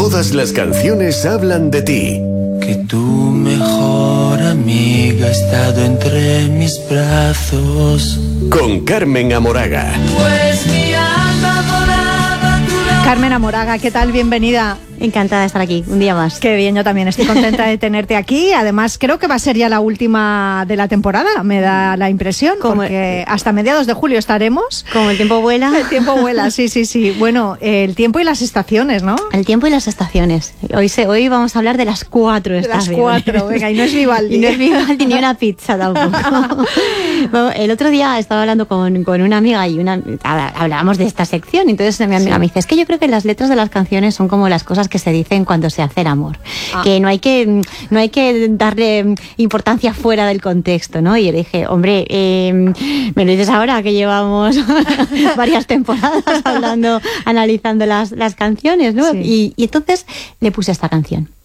Todas las canciones hablan de ti. Que tu mejor amiga ha estado entre mis brazos. Con Carmen Amoraga. Pues mi alma volaba a tu lado. Carmen Amoraga, ¿qué tal? Bienvenida. Encantada de estar aquí, un día más. Qué bien, yo también estoy contenta de tenerte aquí. Además, creo que va a ser ya la última de la temporada, me da la impresión, porque hasta mediados de julio estaremos. Como el tiempo vuela. El tiempo vuela, sí. Bueno, el tiempo y las estaciones, ¿no? El tiempo y las estaciones. Hoy vamos a hablar de las 4 estaciones. Las 4, venga, y no es Vivaldi. Y no es Vivaldi ni una pizza tampoco. Bueno, el otro día estaba hablando con una amiga y hablábamos de esta sección, y entonces mi amiga me dice, es que yo creo que las letras de las canciones son como las cosas que se dicen cuando se hace el amor, que no hay que darle importancia fuera del contexto, ¿no? Y yo le dije, hombre, me lo dices ahora que llevamos varias temporadas analizando las canciones, ¿no? Sí. Y entonces le puse esta canción.